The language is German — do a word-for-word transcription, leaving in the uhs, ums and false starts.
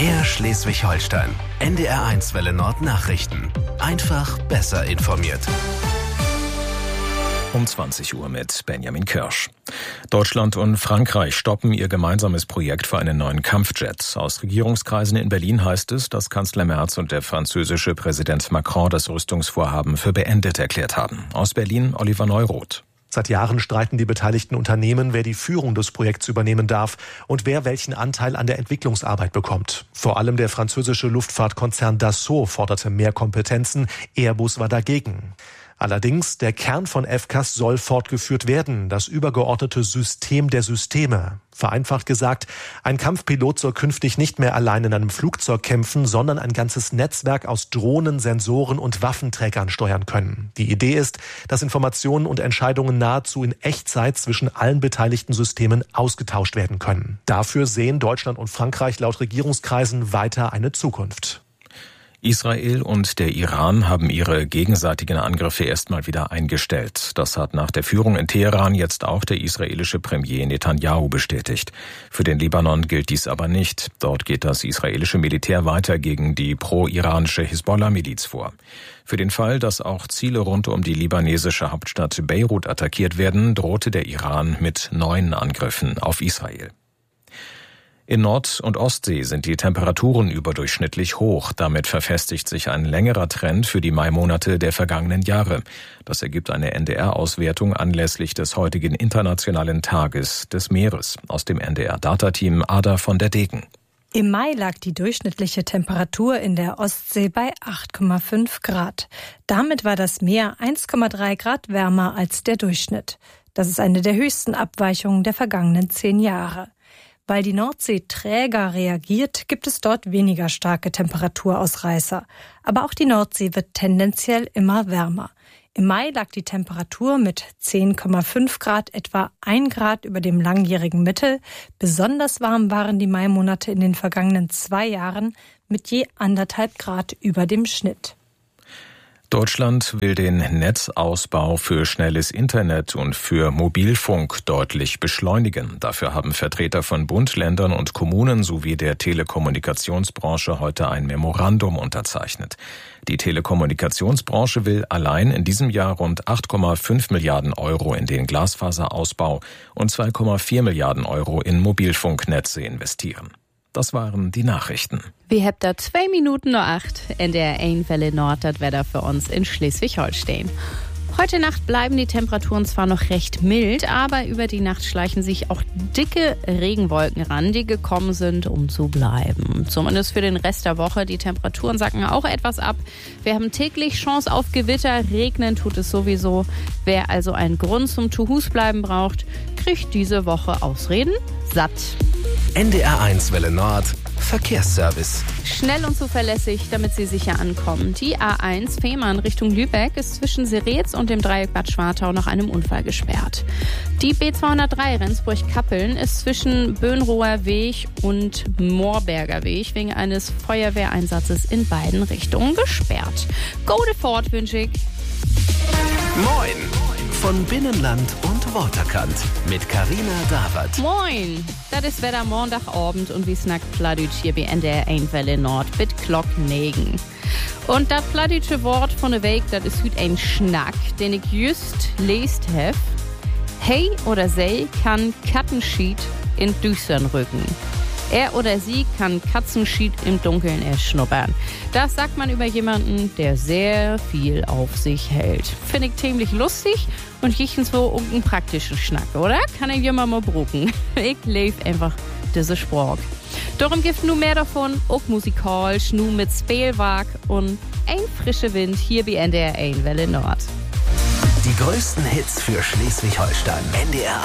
Mehr Schleswig-Holstein. N D R eins Welle Nord Nachrichten. Einfach besser informiert. Um zwanzig Uhr mit Benjamin Kirsch. Deutschland und Frankreich stoppen ihr gemeinsames Projekt für einen neuen Kampfjet. Aus Regierungskreisen in Berlin heißt es, dass Kanzler Merz und der französische Präsident Macron das Rüstungsvorhaben für beendet erklärt haben. Aus Berlin Oliver Neuroth. Seit Jahren streiten die beteiligten Unternehmen, wer die Führung des Projekts übernehmen darf und wer welchen Anteil an der Entwicklungsarbeit bekommt. Vor allem der französische Luftfahrtkonzern Dassault forderte mehr Kompetenzen, Airbus war dagegen. Allerdings, der Kern von F C A S soll fortgeführt werden, das übergeordnete System der Systeme. Vereinfacht gesagt, ein Kampfpilot soll künftig nicht mehr allein in einem Flugzeug kämpfen, sondern ein ganzes Netzwerk aus Drohnen, Sensoren und Waffenträgern steuern können. Die Idee ist, dass Informationen und Entscheidungen nahezu in Echtzeit zwischen allen beteiligten Systemen ausgetauscht werden können. Dafür sehen Deutschland und Frankreich laut Regierungskreisen weiter eine Zukunft. Israel und der Iran haben ihre gegenseitigen Angriffe erstmal wieder eingestellt. Das hat nach der Führung in Teheran jetzt auch der israelische Premier Netanyahu bestätigt. Für den Libanon gilt dies aber nicht. Dort geht das israelische Militär weiter gegen die pro-iranische Hisbollah-Miliz vor. Für den Fall, dass auch Ziele rund um die libanesische Hauptstadt Beirut attackiert werden, drohte der Iran mit neuen Angriffen auf Israel. In Nord- und Ostsee sind die Temperaturen überdurchschnittlich hoch. Damit verfestigt sich ein längerer Trend für die Maimonate der vergangenen Jahre. Das ergibt eine N D R-Auswertung anlässlich des heutigen Internationalen Tages des Meeres. Aus dem N D R-Data-Team Ada von der Degen. Im Mai lag die durchschnittliche Temperatur in der Ostsee bei acht Komma fünf Grad. Damit war das Meer eins Komma drei Grad wärmer als der Durchschnitt. Das ist eine der höchsten Abweichungen der vergangenen zehn Jahre. Weil die Nordsee träger reagiert, gibt es dort weniger starke Temperaturausreißer. Aber auch die Nordsee wird tendenziell immer wärmer. Im Mai lag die Temperatur mit zehn Komma fünf Grad etwa ein Grad über dem langjährigen Mittel. Besonders warm waren die Maimonate in den vergangenen zwei Jahren mit je anderthalb Grad über dem Schnitt. Deutschland will den Netzausbau für schnelles Internet und für Mobilfunk deutlich beschleunigen. Dafür haben Vertreter von Bund, Ländern und Kommunen sowie der Telekommunikationsbranche heute ein Memorandum unterzeichnet. Die Telekommunikationsbranche will allein in diesem Jahr rund acht Komma fünf Milliarden Euro in den Glasfaserausbau und zwei Komma vier Milliarden Euro in Mobilfunknetze investieren. Das waren die Nachrichten. Wir habt da zwei Minuten nach acht. N D R eins Welle Nord, das Wetter für uns in Schleswig-Holstein. Heute Nacht bleiben die Temperaturen zwar noch recht mild, aber über die Nacht schleichen sich auch dicke Regenwolken ran, die gekommen sind, um zu bleiben. Zumindest für den Rest der Woche. Die Temperaturen sacken auch etwas ab. Wir haben täglich Chance auf Gewitter. Regnen tut es sowieso. Wer also einen Grund zum Zuhause-Bleiben braucht, kriegt diese Woche Ausreden satt. N D R eins Welle Nord Verkehrsservice. Schnell und zuverlässig, damit Sie sicher ankommen. Die A eins Fehmarn Richtung Lübeck ist zwischen Seretz und dem Dreieck Bad Schwartau nach einem Unfall gesperrt. Die B zweihundertdrei Rendsburg-Kappeln ist zwischen Böhnroer Weg und Moorberger Weg wegen eines Feuerwehreinsatzes in beiden Richtungen gesperrt. Gute Fahrt wünsche ich. Moin von Binnenland und Waterkant mit Carina Dawert. Moin, das ist Wetter Montagabend und wie snackt Plattdeutsch hier bei N D R eins Welle Nord mit Glock negen. Und das plattdeutsche Wort von der Weg, das ist heute ein Schnack, den ich just lest hef. Hey oder sei kann Kattenschied in Düstern rücken. Er oder sie kann Katzenschied im Dunkeln erschnuppern. Das sagt man über jemanden, der sehr viel auf sich hält. Finde ich ziemlich lustig und jichen so irgendeinen praktischen Schnack, oder? Kann ich jemand mal brucken. Ich lebe einfach diese Spruch. Darum gibt nur mehr davon, auch musikalisch, nur mit Spielwag und ein frischer Wind hier bei N D R eins Welle Nord. Die größten Hits für Schleswig-Holstein. N D R